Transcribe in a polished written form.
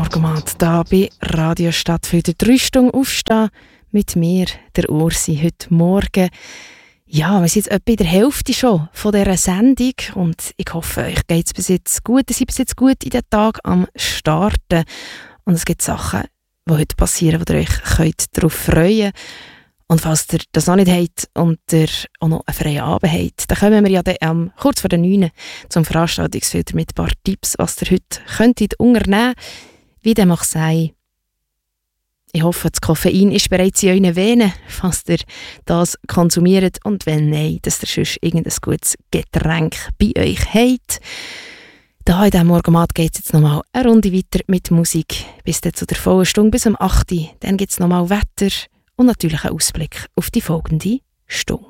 Morgenmatt da bei Radio Stadt für die 3 Stunden aufstehen mit mir, der Ursi, heute Morgen. Ja, wir sind jetzt etwa in der Hälfte schon von dieser Sendung und ich hoffe, euch geht es bis jetzt gut. Ihr seid bis jetzt gut in den Tag am Starten und es gibt Sachen, die heute passieren, wo ihr euch darauf freuen könnt. Und falls ihr das noch nicht habt und ihr auch noch einen freien Abend habt, dann kommen wir ja dann, kurz vor der 9 zum Veranstaltungsfilter mit ein paar Tipps, was ihr heute könntet unternehmen. Wie dem auch sei. Ich hoffe, das Koffein ist bereits in euren Venen, falls ihr das konsumiert. Und wenn nein, dass ihr sonst irgendein gutes Getränk bei euch habt. Da in diesem Morgenmatt geht es jetzt nochmal eine Runde weiter mit Musik. Bis dann zu der vollen Stunde, bis um 8 Uhr. Dann gibt es nochmal Wetter und natürlich einen Ausblick auf die folgende Stunde.